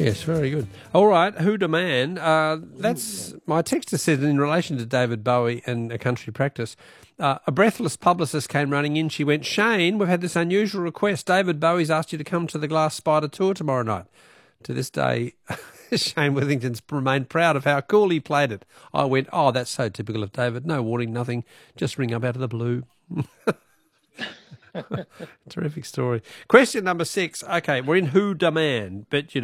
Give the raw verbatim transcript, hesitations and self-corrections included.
Yes, very good. All right, Who Demand? Uh, that's my texter said in relation to David Bowie and A Country Practice. Uh, a breathless publicist came running in. She went, Shane, we've had this unusual request. David Bowie's asked you to come to the Glass Spider tour tomorrow night. To this day, Shane Withington's remained proud of how cool he played it. I went, oh, that's so typical of David. No warning, nothing. Just ring up out of the blue. Terrific story. Question number six. Okay, we're in Who Demand, but you know.